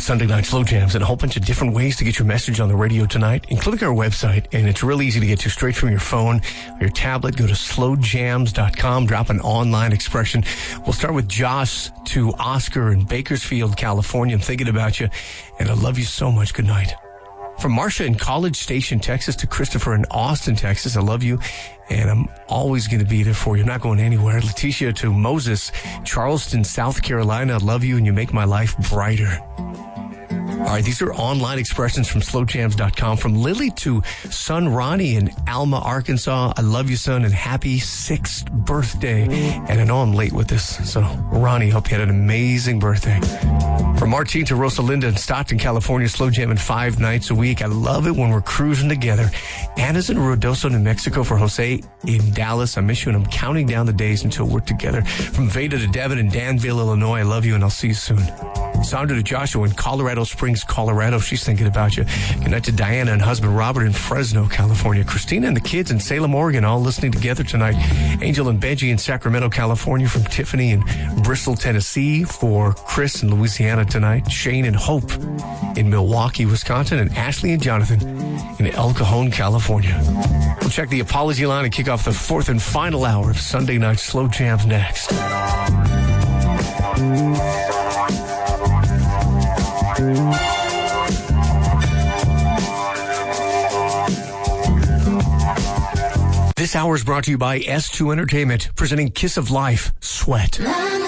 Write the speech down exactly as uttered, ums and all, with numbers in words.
Sunday Night Slow Jams and a whole bunch of different ways to get your message on the radio tonight, including our website. And it's real easy to get to straight from your phone or your tablet. Go to slow jams dot com, drop an online expression. We'll start with Josh to Oscar in Bakersfield, California. I'm thinking about you, and I love you so much. Good night. From Marcia in College Station, Texas, to Christopher in Austin, Texas. I love you, and I'm always going to be there for you. I'm not going anywhere. Leticia to Moses, Charleston, South Carolina. I love you, and you make my life brighter. All right, these are online expressions from slow jams dot com. From Lily to son Ronnie in Alma, Arkansas. I love you, son, and happy sixth birthday. And I know I'm late with this, so Ronnie, hope you had an amazing birthday. From Martine to Rosalinda in Stockton, California. Slow jamming five nights a week. I love it when we're cruising together. Anna's in Ruidoso, New Mexico. For Jose in Dallas. I miss you, and I'm counting down the days until we're together. From Veda to Devin in Danville, Illinois. I love you, and I'll see you soon. Sandra to Joshua in Colorado Springs, Colorado. She's thinking about you. Good night to Diana and husband Robert in Fresno, California. Christina and the kids in Salem, Oregon, all listening together tonight. Angel and Benji in Sacramento, California. From Tiffany in Bristol, Tennessee. For Chris in Louisiana tonight. Shane and Hope in Milwaukee, Wisconsin. And Ashley and Jonathan in El Cajon, California. We'll check the apology line and kick off the fourth and final hour of Sunday Night Slow Jams next. This hour is brought to you by S two Entertainment, presenting Kiss of Life, Sweat.